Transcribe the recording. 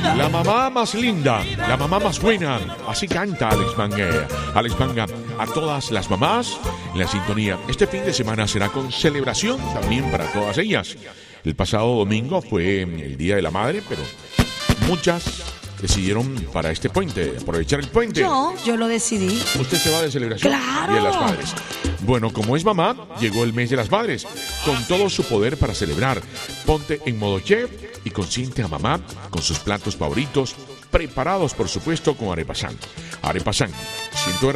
La mamá más linda, la mamá más buena. Así canta Alex Manga. Alex Manga, a todas las mamás en la sintonía. Este fin de semana será con celebración también para todas ellas. El pasado domingo fue el Día de la Madre, pero muchas decidieron para este puente, aprovechar el puente. Yo lo decidí. Usted se va de celebración. ¡Claro! Día de las Madres. Bueno, como es mamá, llegó el mes de las madres, con todo su poder para celebrar. Ponte en modo chef y consiente a mamá con sus platos favoritos, preparados por supuesto con Arepa San. Arepa San,